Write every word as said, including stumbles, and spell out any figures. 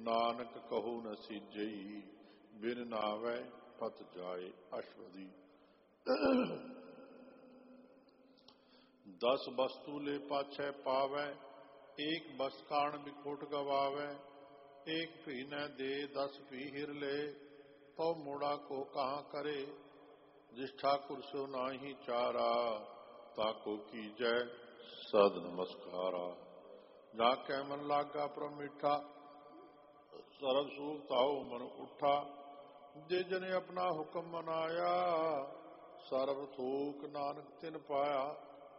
ਨਾਨਕ ਕਹੋ ਨ ਸੀਜਈ, ਬਿਨ ਨਾਵੈ ਪਤ ਜਾਏ ਅਸ਼ਵਦੀ। दस वस्तु ले पाछै पावै, एक बस कारण बिखोट गवावै। एक भी न दे दस भी हिर ले, तो मोड़ा को कहाँ करे। जिस ठाकुर सो नाही चारा, ताको कीजै सद नमस्कारा। जाकै मन लागा प्रभ मिठा, सरब सूख ताओ मन उठा। जे जने अपना हुक्म मनाया, सरब थोक नानक तिन पाया।